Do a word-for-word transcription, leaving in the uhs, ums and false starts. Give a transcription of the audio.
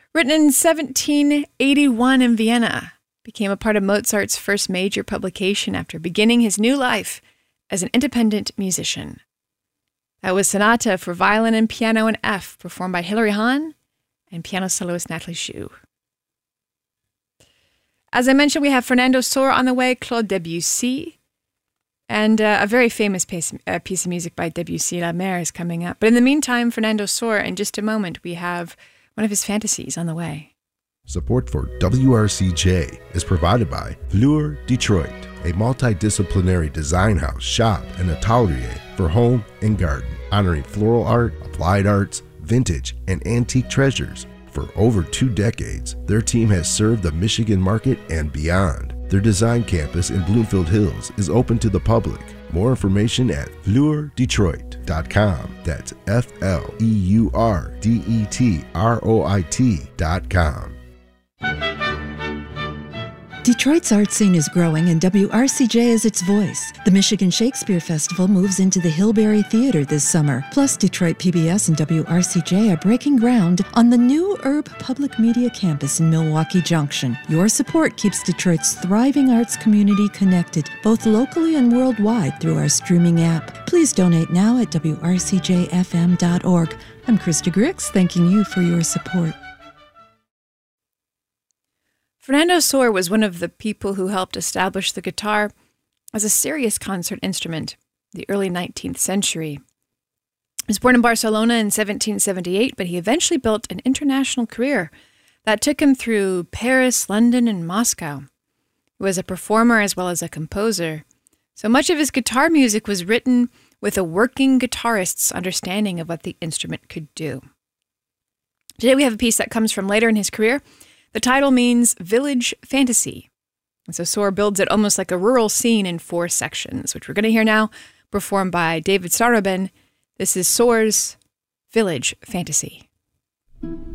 Written in seventeen eighty-one in Vienna, became a part of Mozart's first major publication after beginning his new life as an independent musician. That was Sonata for Violin and Piano in F, performed by Hilary Hahn and piano soloist Natalie Schuh. As I mentioned, we have Fernando Sor on the way, Claude Debussy, and uh, a very famous piece, uh, piece of music by Debussy, La Mer, is coming up. But in the meantime, Fernando Sor, in just a moment, we have one of his fantasies on the way. Support for W R C J is provided by Fleur Detroit, a multidisciplinary design house, shop, and atelier for home and garden, honoring floral art, applied arts, vintage, and antique treasures. For over two decades, their team has served the Michigan market and beyond. Their design campus in Bloomfield Hills is open to the public. More information at fleur detroit dot com. That's F L E U R D E T R O I T dot com. Detroit's art scene is growing and W R C J is its voice. The Michigan Shakespeare Festival moves into the Hillberry Theater this summer. Plus, Detroit P B S and W R C J are breaking ground on the new Urb Public Media campus in Milwaukee Junction. Your support keeps Detroit's thriving arts community connected, both locally and worldwide, through our streaming app. Please donate now at W R C J F M dot org. I'm Krista Grix, thanking you for your support. Fernando Sor was one of the people who helped establish the guitar as a serious concert instrument in the early nineteenth century. He was born in Barcelona in seventeen seventy-eight, but he eventually built an international career that took him through Paris, London, and Moscow. He was a performer as well as a composer, so much of his guitar music was written with a working guitarist's understanding of what the instrument could do. Today we have a piece that comes from later in his career. The title means Village Fantasy. And so Sor builds it almost like a rural scene in four sections, which we're going to hear now, performed by David Starobin. This is Sor's Village Fantasy.